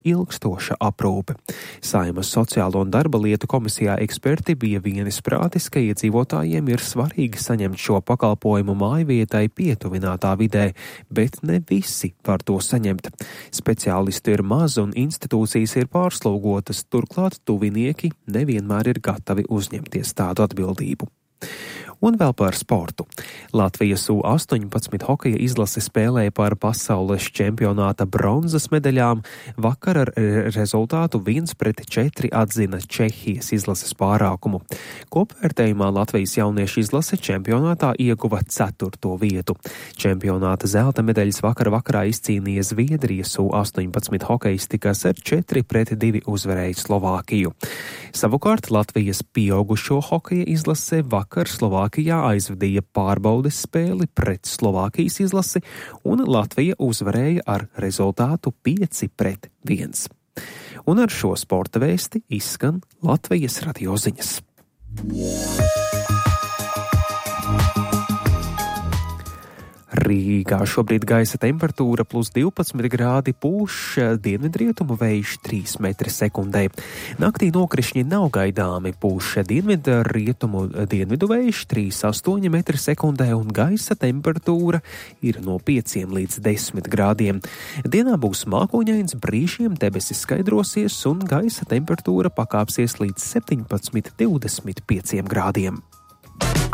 ilgstoša aprūpe. Saeimas sociālo un darba lietu komisijā eksperti bija vienisprātis, ka iedzīvotājiem ir svarīgi saņemt šo pakalpojumu mājvietai pietuvinātā vidē, bet ne visi var to saņemt. Speciālisti ir maz un institūcijas ir pārslogotas, turklāt tuvinieki nevienmēr ir gatavi uzņemties tādu atbildību. Un vēl par sportu. Latvijas U-18 hokeja izlase spēlēja par pasaules čempionāta bronzas medaļām. Vakar ar rezultātu 1-4 atzina Čehijas izlases pārākumu. Kopvērtējumā Latvijas jauniešu izlase čempionātā ieguva 4. vietu. Čempionāta zelta medaļas vakarā izcīnīja Zviedrijas U-18 hokejisti, kas ar 4-2 uzvarēja Slovākiju. Savukārt Latvijas pieaugušo hokeja izlase vakar Slovākijā aizvadīja pārbaudes spēli pret Slovākijas izlasi, un Latvija uzvarēja ar rezultātu 5-1. Un ar šo sporta vēsti izskan Latvijas radio ziņas. Rīgā šobrīd gaisa temperatūra +12 grādi, pūš dienvidrietumu vējš 3 m/sekundē. Naktī nokrišņi nav gaidāmi, pūš dienvidu vējš 3,8 m/sekundē un gaisa temperatūra ir no 5 līdz 10 grādiem. Dienā būs mākoņains, brīžiem debesis skaidrosies un gaisa temperatūra pakāpsies līdz 17-25 grādiem.